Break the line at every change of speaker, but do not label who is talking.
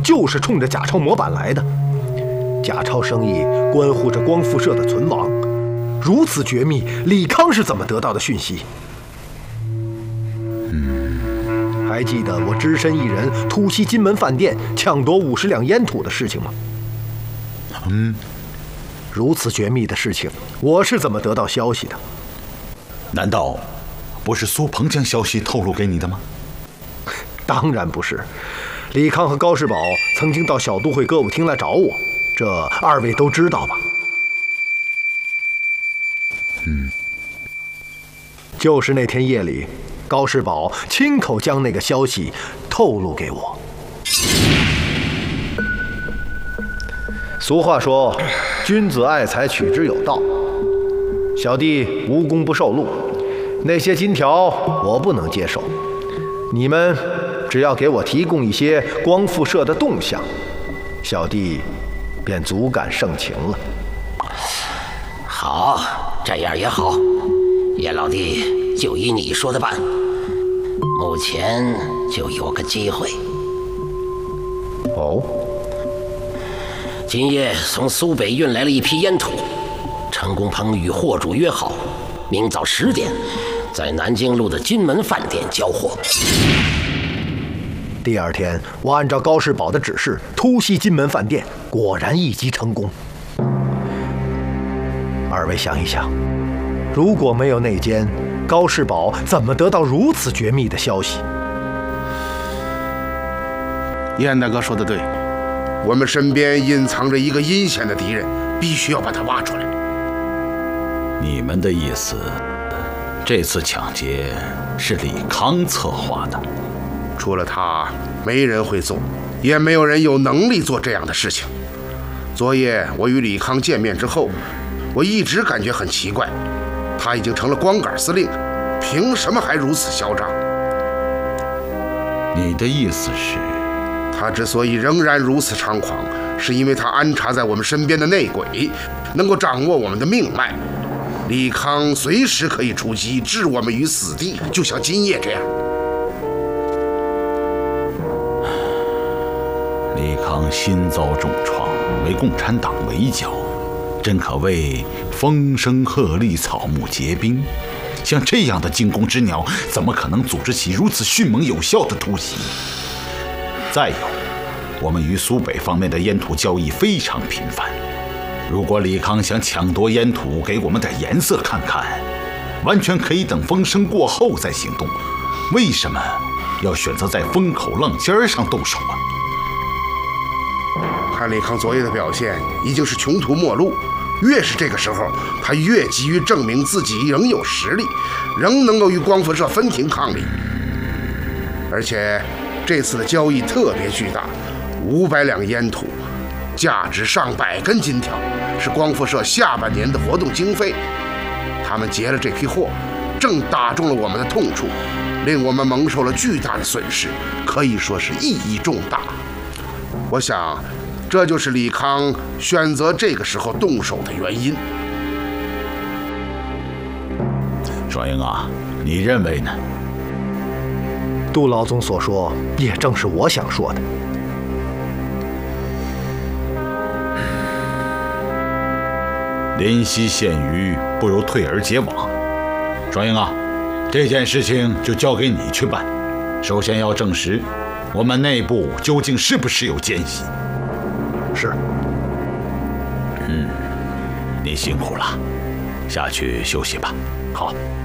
就是冲着假钞模板来的。假钞生意关乎着光复社的存亡，如此绝密，李康是怎么得到的讯息？还记得我只身一人突袭金门饭店，抢夺50两烟土的事情吗？如此绝密的事情，我是怎么得到消息的？
难道不是苏鹏将消息透露给你的吗？
当然不是，李康和高世宝曾经到小都会歌舞厅来找我，这二位都知道吧？就是那天夜里，高世宝亲口将那个消息透露给我。俗话说，君子爱财，取之有道。小弟无功不受禄，那些金条我不能接受。你们只要给我提供一些光复社的动向，小弟便足感盛情了。
好，这样也好，叶老弟就依你说的办。目前就有个机会。
哦，
今夜从苏北运来了一批烟土，陈公鹏与货主约好，明早10点，在南京路的金门饭店交货。
第二天，我按照高世宝的指示突袭金门饭店，果然一击成功。二位想一想，如果没有内奸，高世宝怎么得到如此绝密的消息？
燕大哥说的对，我们身边隐藏着一个阴险的敌人，必须要把他挖出来。
你们的意思，这次抢劫是李康策划的？
除了他，没人会做，也没有人有能力做这样的事情。昨夜我与李康见面之后，我一直感觉很奇怪，他已经成了光杆司令，凭什么还如此嚣张？
你的意思是，
他之所以仍然如此猖狂，是因为他安插在我们身边的内鬼能够掌握我们的命脉。李康随时可以出击，置我们于死地，就像今夜这样。
李康心遭重创，为共产党围剿，真可谓风声鹤唳，草木皆兵。像这样的惊弓之鸟，怎么可能组织起如此迅猛有效的突袭？再有，我们与苏北方面的烟土交易非常频繁。如果李康想抢夺烟土，给我们点颜色看看，完全可以等风声过后再行动。为什么要选择在风口浪尖上动手啊？
看李康昨夜的表现，已经是穷途末路。越是这个时候，他越急于证明自己仍有实力，仍能够与光复社分庭抗礼。而且这次的交易特别巨大，500两烟土，价值上百根金条，是光复社下半年的活动经费。他们劫了这批货，正打中了我们的痛处，令我们蒙受了巨大的损失，可以说是意义重大。我想这就是李康选择这个时候动手的原因。
爽英啊，你认为呢？
杜老总所说，也正是我想说的。
临溪陷鱼，不如退而结网。爽英啊，这件事情就交给你去办。首先要证实我们内部究竟是不是有奸细。
是。
你辛苦了，下去休息吧。
好。